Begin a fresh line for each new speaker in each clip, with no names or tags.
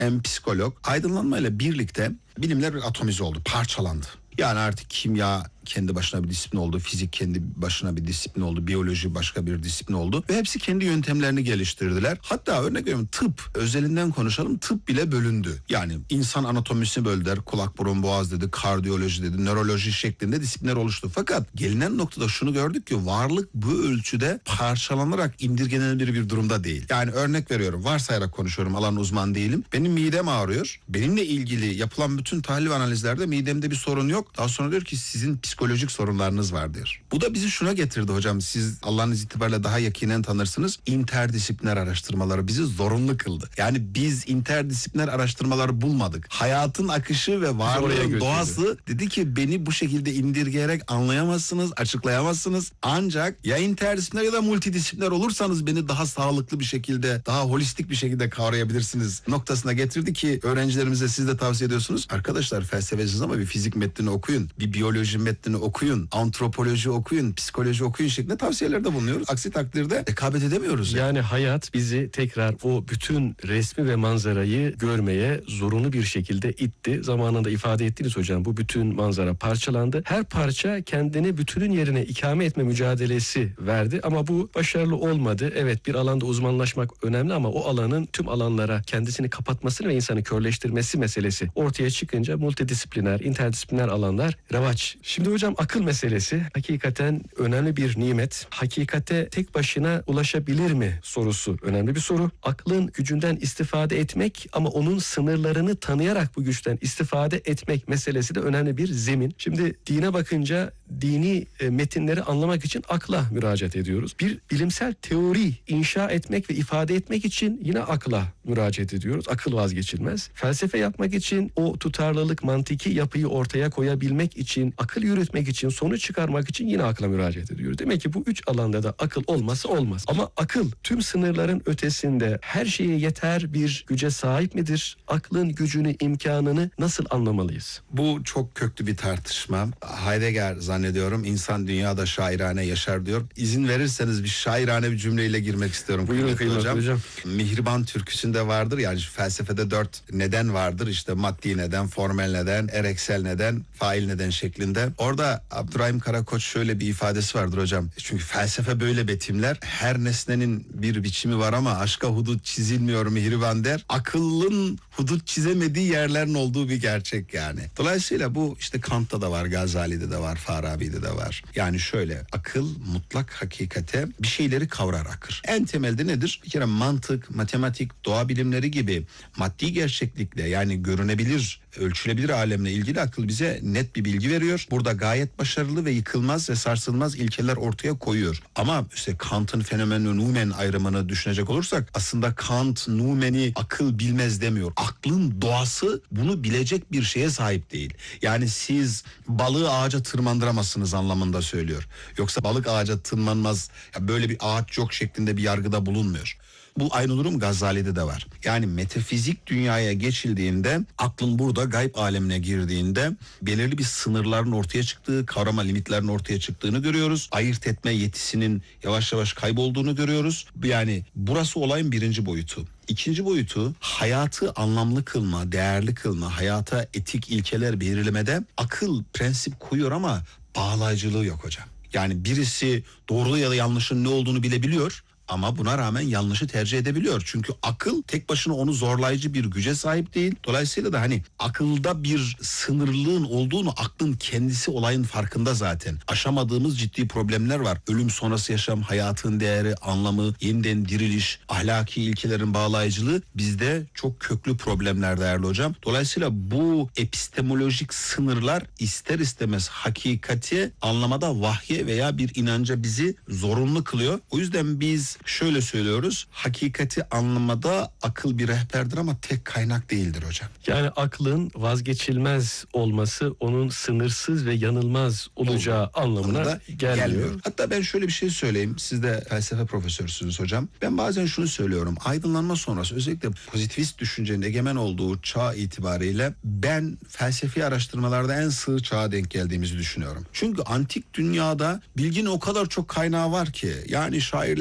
hem psikolog. Aydınlanmayla birlikte bilimler bir atomize oldu, parçalandı. Yani artık kimya kendi başına bir disiplin oldu, fizik kendi başına bir disiplin oldu, biyoloji başka bir disiplin oldu ve hepsi kendi yöntemlerini geliştirdiler. Hatta örnek veriyorum, tıp özelinden konuşalım, tıp bile bölündü. Yani insan anatomisini böldüler, kulak burun boğaz dedi, kardiyoloji dedi, nöroloji şeklinde disiplinler oluştu. Fakat gelinen noktada şunu gördük ki varlık bu ölçüde parçalanarak indirgenebilir bir durumda değil. Yani örnek veriyorum, varsayarak konuşuyorum, alan uzman değilim. Benim midem ağrıyor. Benimle ilgili yapılan bütün tahlil ve analizlerde midemde bir sorun yok. Daha sonra diyor ki sizin psikolojik sorunlarınız var diyor. Bu da bizi şuna getirdi hocam. Siz Allah'ın itibariyle daha yakinen tanırsınız. İnterdisipliner araştırmaları bizi zorunlu kıldı. Yani biz interdisipliner araştırmaları bulmadık. Hayatın akışı ve varlığın doğası dedi ki beni bu şekilde indirgeyerek anlayamazsınız, açıklayamazsınız. Ancak ya interdisipliner ya da multidisipliner olursanız beni daha sağlıklı bir şekilde, daha holistik bir şekilde kavrayabilirsiniz noktasına getirdi ki öğrencilerimize siz de tavsiye ediyorsunuz. Arkadaşlar felsefesiniz ama bir fizik metnini okuyun, bir biyoloji metnini okuyun, antropoloji okuyun, psikoloji okuyun şeklinde tavsiyelerde bulunuyoruz. Aksi takdirde rekabet edemiyoruz.
Yani hayat bizi tekrar o bütün resmi ve manzarayı görmeye zorunlu bir şekilde itti. Zamanında ifade ettiniz hocam, bu bütün manzara parçalandı. Her parça kendini bütünün yerine ikame etme mücadelesi verdi ama bu başarılı olmadı. Evet, bir alanda uzmanlaşmak önemli ama o alanın tüm alanlara kendisini kapatmasını ve insanı körleştirmesi meselesi ortaya çıkınca multidisipliner, interdisipliner alanlar revaç. Şimdi hocam akıl meselesi hakikaten önemli bir nimet. Hakikate tek başına ulaşabilir mi sorusu önemli bir soru. Aklın gücünden istifade etmek ama onun sınırlarını tanıyarak bu güçten istifade etmek meselesi de önemli bir zemin. Şimdi dine bakınca dini metinleri anlamak için akla müracaat ediyoruz. Bir bilimsel teori inşa etmek ve ifade etmek için yine akla müracaat ediyoruz. Akıl vazgeçilmez. Felsefe yapmak için o tutarlılık, mantiki yapıyı ortaya koyabilmek için, akıl yürütmek için, sonuç çıkarmak için yine akla müracaat ediyoruz. Demek ki bu üç alanda da akıl olmazsa olmaz. Ama akıl tüm sınırların ötesinde her şeye yeter bir güce sahip midir? Aklın gücünü, imkanını nasıl anlamalıyız?
Bu çok köklü bir tartışma. Heidegger zannediyorum insan dünyada şairane yaşar diyor. İzin verirseniz bir şairane bir cümleyle girmek istiyorum.
Buyurun kıymetli hocam.
Mihriban türküsünde vardır yani felsefede 4 neden vardır. İşte maddi neden, formel neden, ereksel neden, fail neden şeklinde. Orada Abdurrahim Karakoç şöyle bir ifadesi vardır hocam. Çünkü felsefe böyle betimler. Her nesnenin bir biçimi var ama aşka hudut çizilmiyor mihriban der. Akıllın hudut çizemediği yerlerin olduğu bir gerçek yani. Dolayısıyla bu işte Kant'ta da var, Gazali'de de var, Farabi'de de var. Yani şöyle, akıl mutlak hakikate bir şeyleri kavrar akır. En temelde nedir? Bir kere mantık, matematik, doğa bilimleri gibi maddi gerçeklikle yani görünebilir, ölçülebilir alemle ilgili akıl bize net bir bilgi veriyor. Burada gayet başarılı ve yıkılmaz ve sarsılmaz ilkeler ortaya koyuyor. Ama işte Kant'ın fenomen ve numen ayrımını düşünecek olursak aslında Kant numeni akıl bilmez demiyor. Aklın doğası bunu bilecek bir şeye sahip değil. Yani siz balığı ağaca tırmandıramazsınız anlamında söylüyor. Yoksa balık ağaca tırmanmaz, ya böyle bir ağaç yok şeklinde bir yargıda bulunmuyor. Bu aynı durum Gazali'de de var. Yani metafizik dünyaya geçildiğinde, aklın burada gayb alemine girdiğinde belirli bir sınırların ortaya çıktığı, kavrama limitlerin ortaya çıktığını görüyoruz. Ayırt etme yetisinin yavaş yavaş kaybolduğunu görüyoruz. Yani burası olayın birinci boyutu. İkinci boyutu hayatı anlamlı kılma, değerli kılma, hayata etik ilkeler belirlemede akıl prensip koyuyor ama bağlayıcılığı yok hocam. Yani birisi doğru ya da yanlışın ne olduğunu bilebiliyor. Ama buna rağmen yanlışı tercih edebiliyor. Çünkü akıl tek başına onu zorlayıcı bir güce sahip değil. Dolayısıyla da hani akılda bir sınırlılığın olduğunu aklın kendisi olayın farkında zaten. Aşamadığımız ciddi problemler var. Ölüm sonrası yaşam, hayatın değeri, anlamı, yeniden diriliş, ahlaki ilkelerin bağlayıcılığı bizde çok köklü problemler değerli hocam. Dolayısıyla bu epistemolojik sınırlar ister istemez hakikati anlamada vahye veya bir inanca bizi zorunlu kılıyor. O yüzden biz şöyle söylüyoruz, hakikati anlamada akıl bir rehberdir ama tek kaynak değildir hocam.
Yani aklın vazgeçilmez olması onun sınırsız ve yanılmaz olacağı anlamına gelmiyor.
Hatta ben şöyle bir şey söyleyeyim, siz de felsefe profesörsünüz hocam. Ben bazen şunu söylüyorum, aydınlanma sonrası özellikle pozitivist düşüncenin egemen olduğu çağ itibariyle ben felsefi araştırmalarda en sığ çağa denk geldiğimizi düşünüyorum. Çünkü antik dünyada bilginin o kadar çok kaynağı var ki, yani şairlerin, ozanların,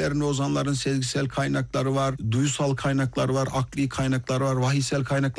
insanların sezgisel kaynakları var, duysal kaynaklar var, akli kaynaklar var, vahiysel kaynaklar